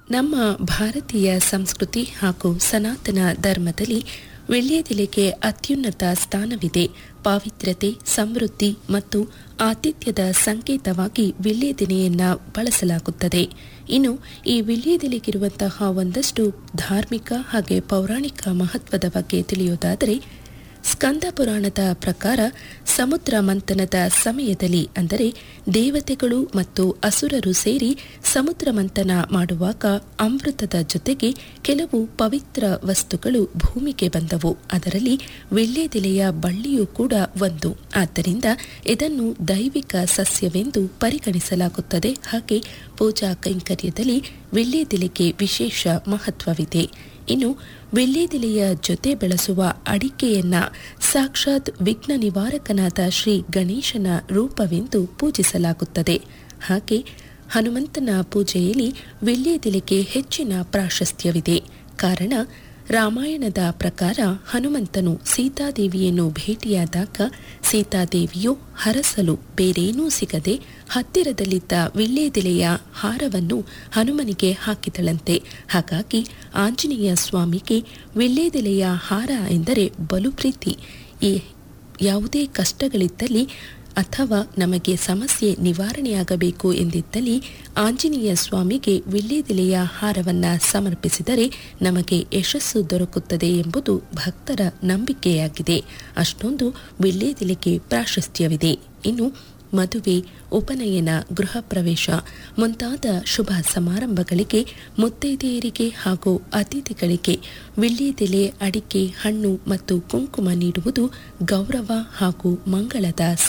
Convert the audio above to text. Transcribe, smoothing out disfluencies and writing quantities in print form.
ನಮ್ಮ ಭಾರತೀಯ ಸಂಸ್ಕೃತಿ ಹಾಗೂ ಸನಾತನ ಧರ್ಮದಲ್ಲಿ ವೀಳ್ಯದೆಲೆಗೆ ಅತ್ಯುನ್ನತ ಸ್ಥಾನವಿದೆ. ಪಾವಿತ್ರ್ಯತೆ, ಸಮೃದ್ಧಿ ಮತ್ತು ಆತಿಥ್ಯದ ಸಂಕೇತವಾಗಿ ವೀಳ್ಯದೆಲೆಯನ್ನು ಬಳಸಲಾಗುತ್ತದೆ. ಇನ್ನು ಈ ವೀಳ್ಯದೆಲೆಗಿರುವಂತಹ ಒಂದಷ್ಟು ಧಾರ್ಮಿಕ ಹಾಗೆ ಪೌರಾಣಿಕ ಮಹತ್ವದ ಬಗ್ಗೆ ತಿಳಿಯುವುದಾದರೆ, ಸ್ಕಂದ ಪುರಾಣದ ಪ್ರಕಾರ ಸಮುದ್ರ ಮಂಥನದ ಸಮಯದಲ್ಲಿ, ಅಂದರೆ ದೇವತೆಗಳು ಮತ್ತು ಅಸುರರು ಸೇರಿ ಸಮುದ್ರ ಮಂಥನ ಮಾಡುವಾಗ ಅಮೃತದ ಜೊತೆಗೆ ಕೆಲವು ಪವಿತ್ರ ವಸ್ತುಗಳು ಭೂಮಿಗೆ ಬಂದವು. ಅದರಲ್ಲಿ ವೀಳ್ಯದೆಲೆಯ ಬಳ್ಳಿಯೂ ಕೂಡ ಒಂದು. ಆದ್ದರಿಂದ ಇದನ್ನು ದೈವಿಕ ಸಸ್ಯವೆಂದು ಪರಿಗಣಿಸಲಾಗುತ್ತದೆ. ಹಾಗೆ ಪೂಜಾ ಕೈಂಕರ್ಯದಲ್ಲಿ ವೀಳ್ಯದೆಲೆಗೆ ವಿಶೇಷ ಮಹತ್ವವಿದೆ. ಇನ್ನು ವೀಳ್ಯದೆಲೆಯ ಜೊತೆ ಬೆಳೆಸುವ ಅಡಿಕೆಯನ್ನ ಸಾಕ್ಷಾತ್ ವಿಘ್ನ ನಿವಾರಕನಾದ ಶ್ರೀ ಗಣೇಶನ ರೂಪವೆಂದು ಪೂಜಿಸಲಾಗುತ್ತದೆ. ಹಾಗೆ ಹನುಮಂತನ ಪೂಜೆಯಲ್ಲಿ ವೀಳ್ಯದೆಲೆಗೆ ಹೆಚ್ಚಿನ ಪ್ರಾಶಸ್ತ್ಯವಿದೆ. ಕಾರಣ, ರಾಮಾಯಣದ ಪ್ರಕಾರ ಹನುಮಂತನು ಸೀತಾದೇವಿಯನ್ನು ಭೇಟಿಯಾದಾಗ ಸೀತಾದೇವಿಯು ಹರಸಲು ಬೇರೇನೂ ಸಿಗದೆ ಹತ್ತಿರದಲ್ಲಿದ್ದ ವೀಳ್ಯದೆಲೆಯ ಹಾರವನ್ನು ಹನುಮನಿಗೆ ಹಾಕಿದಳಂತೆ. ಹಾಗಾಗಿ ಆಂಜನೇಯ ಸ್ವಾಮಿಗೆ ವೀಳ್ಯದೆಲೆಯ ಹಾರ ಎಂದರೆ ಬಲು ಪ್ರೀತಿ. ಯಾವುದೇ ಕಷ್ಟಗಳಿದ್ದಲ್ಲಿ ಅಥವಾ ನಮಗೆ ಸಮಸ್ಯೆ ನಿವಾರಣೆಯಾಗಬೇಕು ಎಂದಿದ್ದಲ್ಲಿ ಆಂಜನೇಯ ಸ್ವಾಮಿಗೆ ವೀಳ್ಯದೆಲೆಯ ಹಾರವನ್ನು ಸಮರ್ಪಿಸಿದರೆ ನಮಗೆ ಯಶಸ್ಸು ದೊರಕುತ್ತದೆ ಎಂಬುದು ಭಕ್ತರ ನಂಬಿಕೆಯಾಗಿದೆ. ಅಷ್ಟೊಂದು ವೀಳ್ಯದೆಲೆಗೆ ಪ್ರಾಶಸ್ತ್ಯವಿದೆ. ಇನ್ನು ಮದುವೆ, ಉಪನಯನ, ಗೃಹ ಪ್ರವೇಶ ಮುಂತಾದ ಶುಭ ಸಮಾರಂಭಗಳಿಗೆ ಮುತ್ತೈದೆಯರಿಗೆ ಹಾಗೂ ಅತಿಥಿಗಳಿಗೆ ವೀಳ್ಯದೆಲೆ, ಅಡಿಕೆ, ಹಣ್ಣು ಮತ್ತು ಕುಂಕುಮ ನೀಡುವುದು ಗೌರವ ಹಾಗೂ ಮಂಗಳದ